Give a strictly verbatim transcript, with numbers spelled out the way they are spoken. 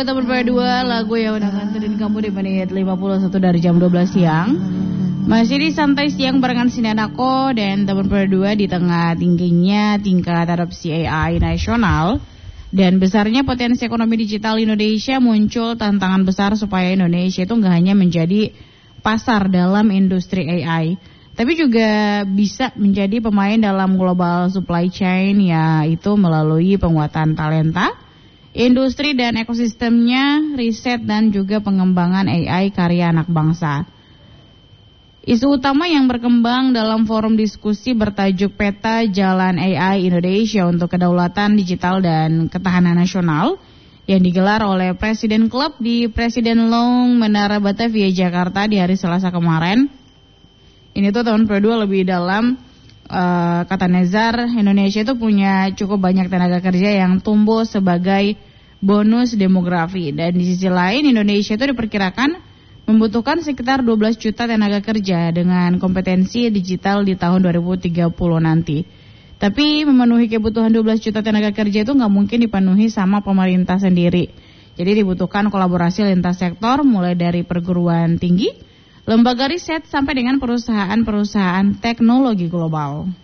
buat teman P dua, lagu yang udah nganterin kamu di menit lima puluh satu dari jam dua belas siang. Masih di Santai Siang barengan Sinanako dan teman P dua di tengah tingginya tingkat adopsi A I nasional dan besarnya potensi ekonomi digital Indonesia, muncul tantangan besar supaya Indonesia itu nggak hanya menjadi pasar dalam industri A I, tapi juga bisa menjadi pemain dalam global supply chain, yaitu melalui penguatan talenta, industri dan ekosistemnya, riset dan juga pengembangan A I karya anak bangsa. Isu utama yang berkembang dalam forum diskusi bertajuk Peta Jalan A I Indonesia untuk Kedaulatan Digital dan Ketahanan Nasional yang digelar oleh Presiden Club di Presiden Long Menara Batavia, Jakarta di hari Selasa kemarin. Ini tuh tahun P dua lebih dalam, uh, kata Nezar, Indonesia itu punya cukup banyak tenaga kerja yang tumbuh sebagai bonus demografi. Dan di sisi lain Indonesia itu diperkirakan membutuhkan sekitar dua belas juta tenaga kerja dengan kompetensi digital di tahun dua ribu tiga puluh nanti. Tapi memenuhi kebutuhan dua belas juta tenaga kerja itu nggak mungkin dipenuhi sama pemerintah sendiri. Jadi dibutuhkan kolaborasi lintas sektor mulai dari perguruan tinggi, lembaga riset sampai dengan perusahaan-perusahaan teknologi global.